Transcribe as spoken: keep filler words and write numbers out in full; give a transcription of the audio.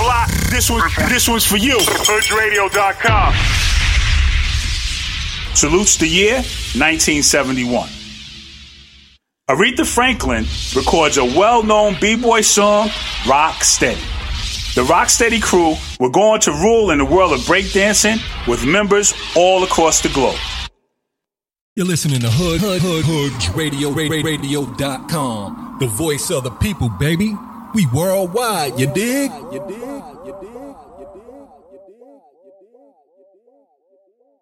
lot, this one, this one's for you. Hood Radio dot com. Salutes the year nineteen seventy-one. Aretha Franklin records a well-known b-boy song, Rock Steady. The Rock Steady crew were going to rule in the world of breakdancing with members all across the globe. You're listening to Hood, Hood, Hood, Hood Radio, Radio dot com. The voice of the people, baby. We worldwide, you dig? You dig? You dig?